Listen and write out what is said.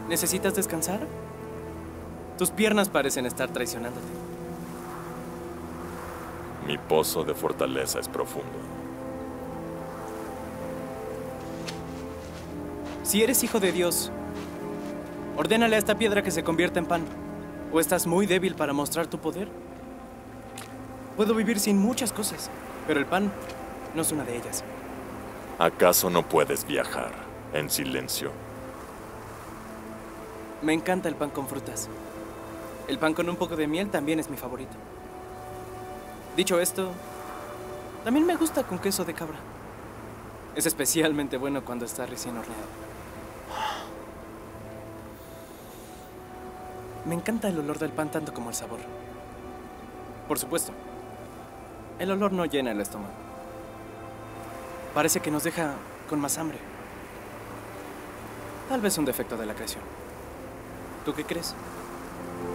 ¿Necesitas descansar? Tus piernas parecen estar traicionándote. Mi pozo de fortaleza es profundo. Si eres hijo de Dios, ordénale a esta piedra que se convierta en pan. ¿O estás muy débil para mostrar tu poder? Puedo vivir sin muchas cosas, pero el pan no es una de ellas. ¿Acaso no puedes viajar en silencio? Me encanta el pan con frutas. El pan con un poco de miel también es mi favorito. Dicho esto, también me gusta con queso de cabra. Es especialmente bueno cuando está recién horneado. Me encanta el olor del pan tanto como el sabor. Por supuesto, el olor no llena el estómago. Parece que nos deja con más hambre. Tal vez un defecto de la creación. ¿Tú qué crees?